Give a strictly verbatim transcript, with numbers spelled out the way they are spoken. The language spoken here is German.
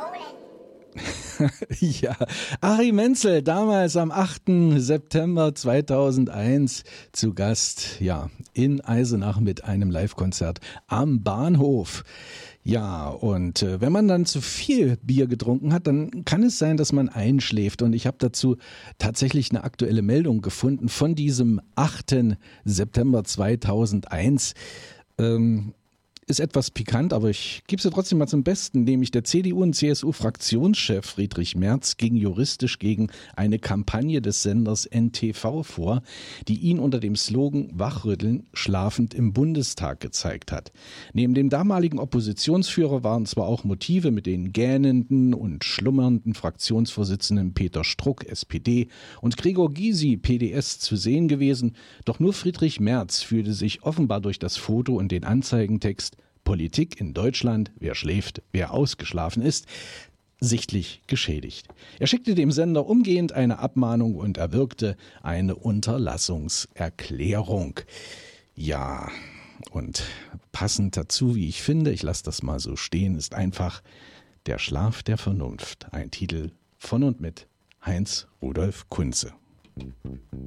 Ja, Ari Menzel, damals am achten September zweitausendeins zu Gast, ja, in Eisenach mit einem Live-Konzert am Bahnhof. Ja, und äh, wenn man dann zu viel Bier getrunken hat, dann kann es sein, dass man einschläft. Und ich habe dazu tatsächlich eine aktuelle Meldung gefunden von diesem achten September zweitausendeins. Ähm, Ist etwas pikant, aber ich gebe sie trotzdem mal zum Besten, nämlich der C D U- und C S U-Fraktionschef Friedrich Merz ging juristisch gegen eine Kampagne des Senders N T V vor, die ihn unter dem Slogan Wachrütteln schlafend im Bundestag gezeigt hat. Neben dem damaligen Oppositionsführer waren zwar auch Motive mit den gähnenden und schlummernden Fraktionsvorsitzenden Peter Struck, S P D, und Gregor Gysi, P D S, zu sehen gewesen, doch nur Friedrich Merz fühlte sich offenbar durch das Foto und den Anzeigentext Politik in Deutschland, wer schläft, wer ausgeschlafen ist, sichtlich geschädigt. Er schickte dem Sender umgehend eine Abmahnung und erwirkte eine Unterlassungserklärung. Ja, und passend dazu, wie ich finde, ich lasse das mal so stehen, ist einfach Der Schlaf der Vernunft, ein Titel von und mit Heinz Rudolf Kunze.